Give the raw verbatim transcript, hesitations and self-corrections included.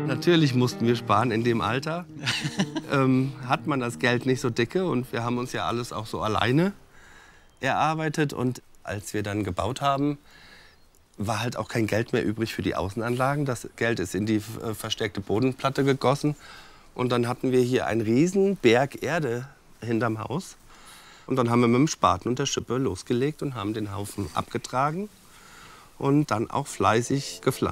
Natürlich mussten wir sparen in dem Alter. ähm, hat man das Geld nicht so dicke und wir haben uns ja alles auch so alleine erarbeitet. Und als wir dann gebaut haben, war halt auch kein Geld mehr übrig für die Außenanlagen. Das Geld ist in die äh, verstärkte Bodenplatte gegossen. Und dann hatten wir hier einen riesen Berg Erde hinterm Haus. Und dann haben wir mit dem Spaten und der Schippe losgelegt und haben den Haufen abgetragen und dann auch fleißig gepflanzt.